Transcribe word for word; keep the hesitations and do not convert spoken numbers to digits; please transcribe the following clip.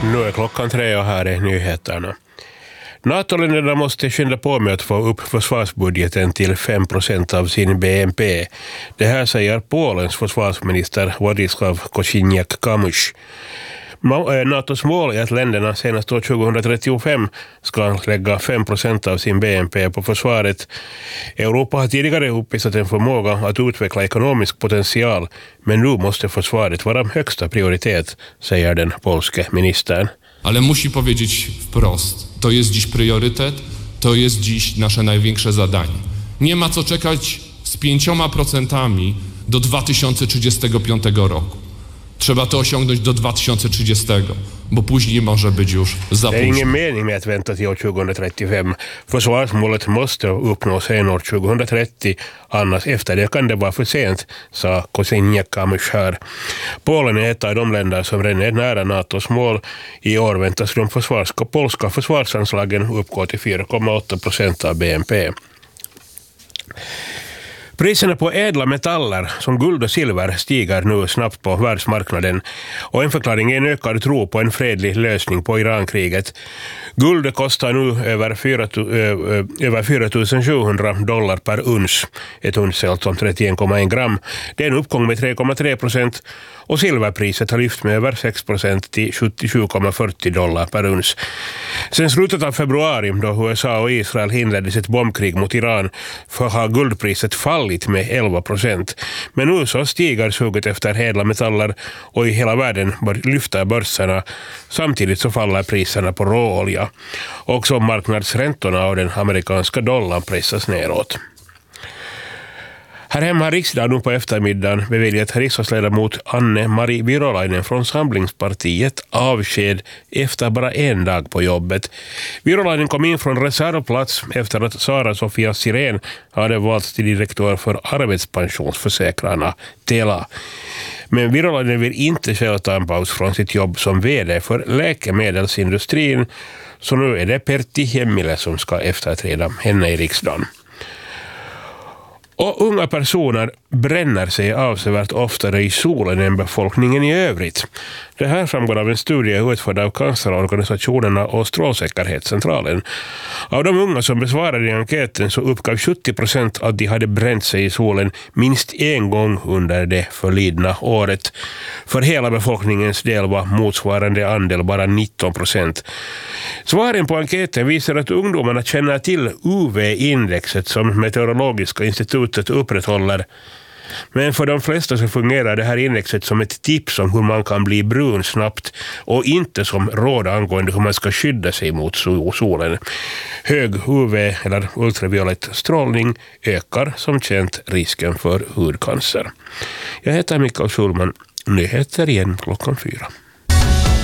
Nu är klockan tre och här är nyheterna. NATO-länderna måste skynda på med att få upp försvarsbudgeten till fem procent av sin B N P. Det här säger Polens försvarsminister Władysław Kosiniak-Kamysz. NATOs mål är att länderna senast år tjugohundratrettiofem ska lägga fem procent av sin B N P på försvaret. Europa har tidigare uppvisat en förmåga att utveckla ekonomisk potential, men nu måste försvaret vara högsta prioritet, säger den polske ministern. Ale musi powiedzieć wprost, to jest dziś priorytet, to jest dziś nasze największe zadanie. Nie ma co czekać z pięcioma procentami do dwa tysiące trzydziestego piątego roku. Trzeba to osiągnąć do dwa tysiące trzydziestego, bo później może być już za późno. Det är ingen mening med att vänta till år tjugohundratrettiofem. Försvarsmålet måste uppnås sen år tjugohundratrettio, annars efter det kan det vara för sent, sa Kosiniak-Kamysz här. Polen är ett av de länder som redan är nära NATOs mål. I år väntas de försvarska, polska försvarsanslagen uppgå till fyra komma åtta procent av B N P. Priserna på ädla metaller som guld och silver stiger nu snabbt på världsmarknaden, och en förklaring är en ökad tro på en fredlig lösning på Irankriget. Guld kostar nu över fyra tusen sjuhundra dollar per uns, ett uns är alltså trettioen komma en gram. Det är en uppgång med tre komma tre procent, och silverpriset har lyft med över sex procent till sjuttiosju komma fyrtio dollar per uns. Sen slutet av februari, då U S A och Israel inledde sitt bombkrig mot Iran, för har guldpriset fallit med elva procent. Men nu så stiger suget efter ädla metaller, och i hela världen lyfter börserna. Samtidigt så faller priserna på råolja. Också marknadsräntorna och den amerikanska dollarn pressas neråt. Här hemma har riksdagen nu på eftermiddagen beviljat riksdagsledamot Anne-Marie Virolainen från Samlingspartiet avsked efter bara en dag på jobbet. Virolainen kom in från reservplats efter att Sara-Sofia Sirén hade valts till direktör för arbetspensionsförsäkrarna Tela. Men Virolainen vill inte själv ta en paus från sitt jobb som vd för läkemedelsindustrin, så nu är det Pertti Hemmilä som ska efterträda henne i riksdagen. Och unga personer bränner sig avsevärt oftare i solen än befolkningen i övrigt. Det här framgår av en studie utförd av cancerorganisationerna och Strålsäkerhetscentralen. Av de unga som besvarade i enkäten så uppgav sjuttio procent att de hade bränt sig i solen minst en gång under det förlidna året. För hela befolkningens del var motsvarande andel bara nitton procent. Svaren på enkäten visar att ungdomarna känner till U V-indexet som Meteorologiska institutet upprätthåller. Men för de flesta så fungerar det här indexet som ett tips om hur man kan bli brun snabbt, och inte som råd angående hur man ska skydda sig mot solen. Hög U V eller ultraviolett strålning ökar som känt risken för hudcancer. Jag heter Mikael Schulman. Nyheter igen klockan fyra.